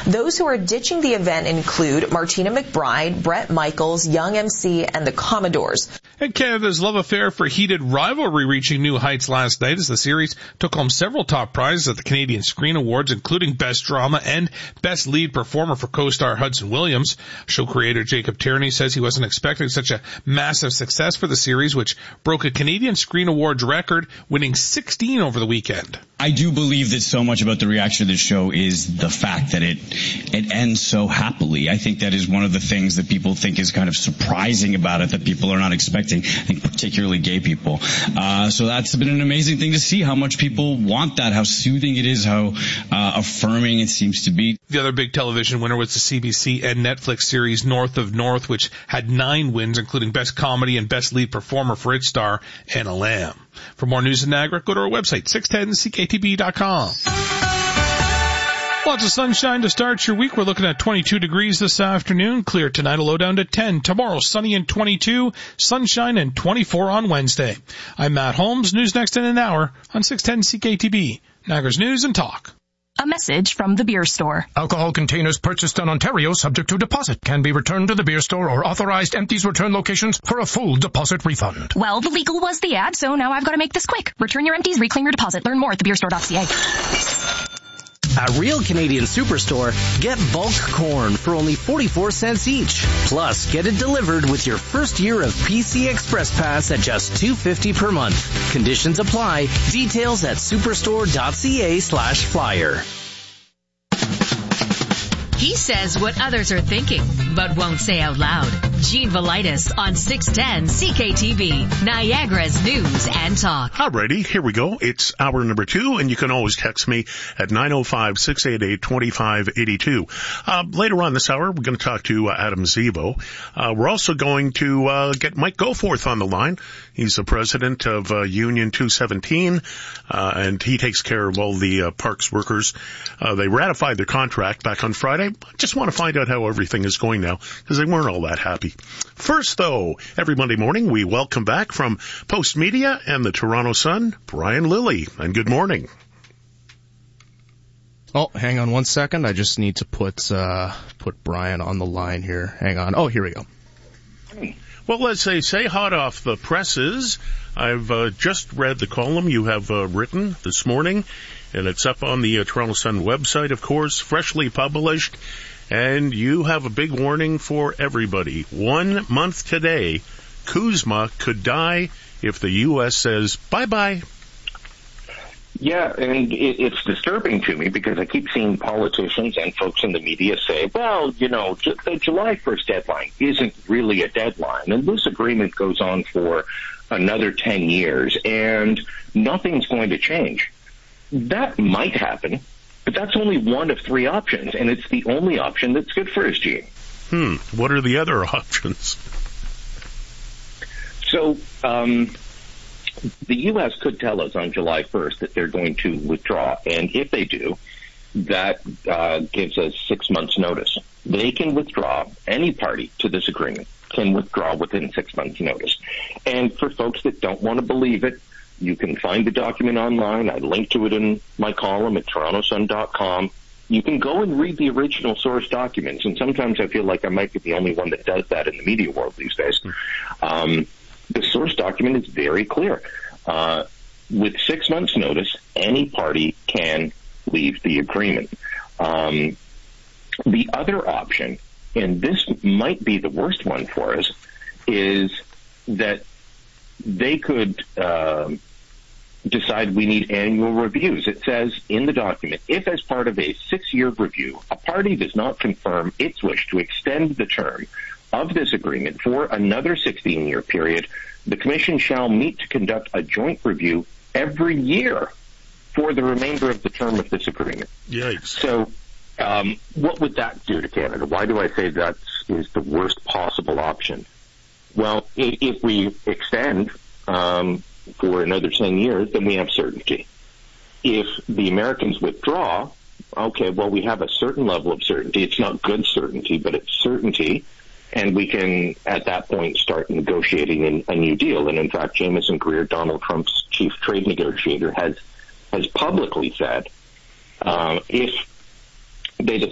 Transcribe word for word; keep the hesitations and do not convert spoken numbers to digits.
Those who are ditching the event include Martina McBride, Bret Michaels, Young M C, and the Commodores. And Canada's love affair for heated rivalry reaching new heights last night as the series took home several top prizes at the Canadian Screen Awards, including Best Drama and Best Lead Performer for co-star Hudson Williams. Show creator Jacob Tierney says he wasn't expecting such a massive success for the series, which broke a Canadian Screen Awards record, winning sixteen over the weekend. I do believe that so much about the reaction to the show is the fact that it it ends so happily. I think that is one of the things that people think is kind of surprising about it, that people are not expecting. I think particularly gay people. Uh, so that's been an amazing thing to see, how much people want that, how soothing it is, how uh, affirming it seems to be. The other big television winner was the C B C and Netflix series North of North, which had nine wins, including Best Comedy and Best Lead Performer for its star, Anna Lamb. For more news in Niagara, go to our website, six ten C K T B dot com. Lots of sunshine to start your week. We're looking at twenty-two degrees this afternoon. Clear tonight, a low down to ten. Tomorrow, sunny and twenty-two. Sunshine and twenty-four on Wednesday. I'm Matt Holmes. News next in an hour on six ten C K T B, Niagara's News and Talk. A message from the beer store. Alcohol containers purchased in Ontario subject to deposit can be returned to the beer store or authorized empties return locations for a full deposit refund. Well, the legal was the ad, so now I've got to make this quick. Return your empties, reclaim your deposit. Learn more at the beer store dot c a. At Real Canadian Superstore, get bulk corn for only forty-four cents each. Plus, get it delivered with your first year of P C Express Pass at just two dollars and fifty cents per month. Conditions apply. Details at superstore dot c a slash flyer. He says what others are thinking, but won't say out loud. Gene Velitis on six ten C K T B, Niagara's News and Talk. Alrighty, here we go. It's hour number two, and you can always text me at nine oh five, six eight eight, two five eight two. Uh, later on this hour, we're going to talk to uh, Adam Zivo. Uh, we're also going to uh, get Mike Goforth on the line. He's the president of uh, Union two seventeen, uh, and he takes care of all the uh, parks workers. Uh, they ratified their contract back on Friday. I just want to find out how everything is going now, because they weren't all that happy. First, though, every Monday morning, we welcome back from Post Media and the Toronto Sun, Brian Lilly. And good morning. Oh, hang on one second. I just need to put uh, put Brian on the line here. Hang on. Oh, here we go. Well, as they say, hot off the presses, I've uh, just read the column you have uh, written this morning, and it's up on the uh, Toronto Sun website, of course, freshly published, and you have a big warning for everybody. One month today, Kuzma could die if the U S says bye-bye. Yeah, and it, it's disturbing to me because I keep seeing politicians and folks in the media say, well, you know, ju- the July first deadline isn't really a deadline, and this agreement goes on for another ten years, and nothing's going to change. That might happen, but that's only one of three options, and it's the only option that's good for us, Gene. Hmm, what are the other options? So, um... the U S could tell us on July first that they're going to withdraw, and if they do, that uh, gives us six months' notice. They can withdraw, any party to this agreement can withdraw within six months' notice. And for folks that don't want to believe it, you can find the document online. I linked to it in my column at toronto sun dot com. You can go and read the original source documents, and sometimes I feel like I might be the only one that does that in the media world these days. Um, the source document is very clear. Uh, with six months' notice, any party can leave the agreement. Um, the other option, and this might be the worst one for us, is that they could uh, decide we need annual reviews. It says in the document, if as part of a six-year review, a party does not confirm its wish to extend the term of this agreement for another sixteen-year period, the Commission shall meet to conduct a joint review every year for the remainder of the term of this agreement. Yikes. So um, what would that do to Canada? Why do I say that is the worst possible option? Well, if, if we extend um, for another ten years, then we have certainty. If the Americans withdraw, okay, well, we have a certain level of certainty. It's not good certainty, but it's certainty. And we can, at that point, start negotiating a new deal. And in fact, Jameson Greer, Donald Trump's chief trade negotiator, has has publicly said, uh, if they